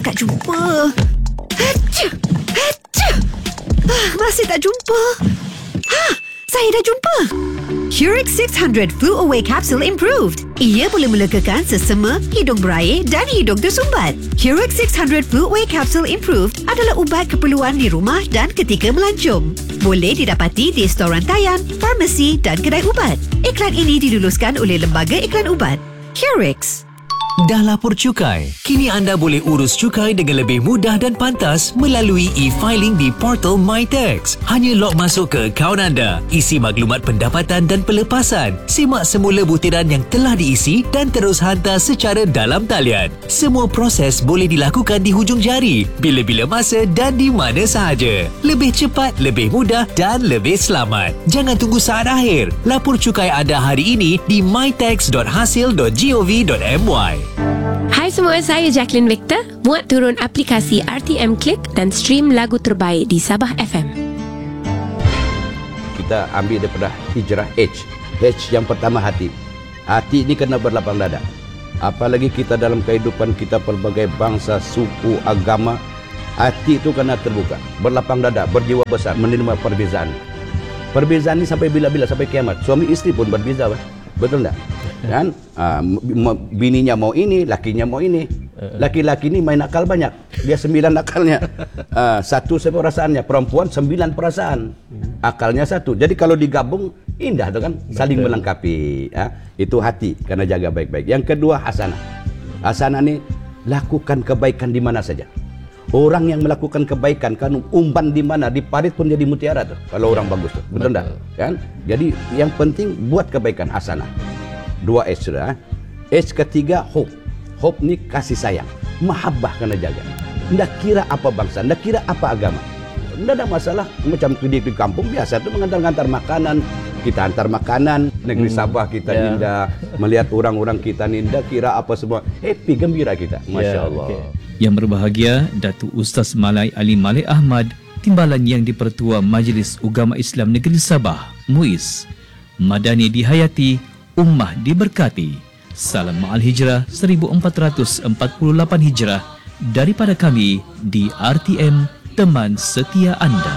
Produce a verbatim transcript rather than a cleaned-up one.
tak jumpa. Hacha, hacha. Ah, masih tak jumpa. Ha, saya dah jumpa. Curix six hundred Flu Away Capsule Improved. Ia boleh melegakan sesama, hidung berair dan hidung tersumbat. Curix six hundred Flu Away Capsule Improved adalah ubat keperluan di rumah dan ketika melancong. Boleh didapati di store rantaian, farmasi dan kedai ubat. Iklan ini diluluskan oleh Lembaga Iklan Ubat. Curix. Dah lapor cukai? Kini anda boleh urus cukai dengan lebih mudah dan pantas melalui e-filing di portal MyTax. Hanya log masuk ke akaun anda, isi maklumat pendapatan dan pelepasan, simak semula butiran yang telah diisi dan terus hantar secara dalam talian. Semua proses boleh dilakukan di hujung jari, bila-bila masa dan di mana sahaja. Lebih cepat, lebih mudah dan lebih selamat. Jangan tunggu saat akhir. Lapor cukai anda hari ini di mytax dot hasil dot gov dot my. Hai semua, saya Jacqueline Victor. Muat turun aplikasi R T M Click dan stream lagu terbaik di Sabah F M. Kita ambil daripada hijrah H. H yang pertama hati. Hati ini kena berlapang dada. Apalagi kita dalam kehidupan kita pelbagai bangsa, suku, agama, hati itu kena terbuka, berlapang dada, berjiwa besar, menerima perbezaan. Perbezaan ini sampai bila-bila, sampai kiamat. Suami istri pun berbeza, betul tak? Kan? Ha, bininya mau ini, lakinya mau ini. Laki-laki ini main akal banyak. Dia sembilan akalnya. Ha, satu perasaannya. Perempuan sembilan perasaan. Akalnya satu. Jadi kalau digabung, indah tu kan? Saling melengkapi. Ha? Itu hati. Kena jaga baik-baik. Yang kedua, hasanah. Hasanah ni, lakukan kebaikan di mana saja. Orang yang melakukan kebaikan, kan umpan di mana, di parit pun jadi mutiara tu. Kalau orang bagus tu. Betul tak? Kan? Jadi yang penting buat kebaikan, hasanah. Dua H sudah. H ketiga, hope. Hope ni kasih sayang. Mahabbah kena jaga. Ndak kira apa bangsa, ndak kira apa agama. Ndak ada masalah. Macam di, di kampung biasa tu mengantar-antar makanan. Kita antar makanan. Negeri Sabah kita yeah. Ninda. Melihat orang-orang kita ninda, kira apa semua. Happy, gembira kita. Masya Allah. Yeah, okay. Yang berbahagia, Datuk Ustaz Malai Ali Malik Ahmad, Timbalan Yang di-Pertua Majlis Ugama Islam Negeri Sabah, M U I S. Madani dihayati, Ummah diberkati. Salam Ma'al Hijrah seribu empat ratus empat puluh lapan Hijrah daripada kami di R T M, teman setia anda.